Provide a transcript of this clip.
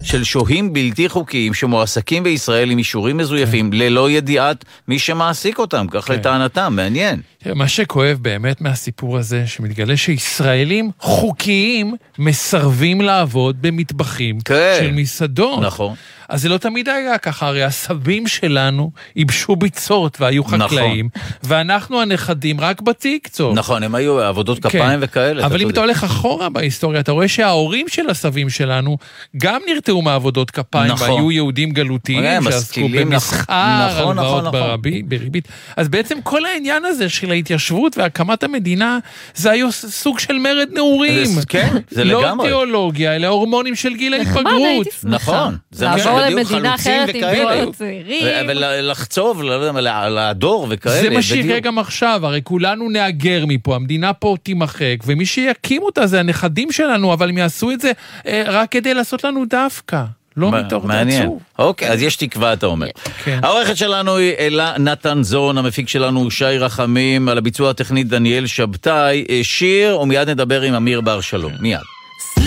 של שוהים בלתי חוקיים שמועסקים בישראל עם אישורים מזויפים ללא ידיעת מי שמעסיק אותם, כך לטענתם, מעניין. מה שכואב באמת מהסיפור הזה, שמתגלה שישראלים חוקיים מסרבים לעבוד במטבחים של מסעדות. נכון. אז זה לא תמיד היה ככה, הרי הסבים שלנו ייבשו ביצות והיו חקלאים, ואנחנו הנכדים רק בתקצור. נכון, הם היו עבודות כפיים וכאלה. אבל אם אתה הולך אחורה בהיסטוריה, אתה רואה שההורים של הסבים שלנו גם נרתעו מעבודות כפיים, והיו יהודים גלותיים שעסקו במסחר, הלוואות בריבית. אז בעצם כל העניין הזה של ההתיישבות והקמת המדינה, זה היה סוג של מרד נעורים. כן, זה לגמרי. לא תיאולוגיה, אלא הורמונים של גיל ההתבגרות. נכון. לעבור למדינה אחרת עם דור צעירים. ולחצוב, לדור וכאלה. זה מה שיקרה גם עכשיו, הרי כולנו נאגר מפה, המדינה פה תימחק, ומי שיקים אותה זה הנכדים שלנו, אבל הם יעשו את זה רק כדי לעשות לנו דווקא. לא מתוך עצוב. אוקיי, אז יש תקווה, אתה אומר. העורכת שלנו היא אלה נתן זון, המפיק שלנו הוא שי רחמים, על הביצוע הטכנית דניאל שבתאי, שיר, ומיד נדבר עם אמיר בר שלום. מיד.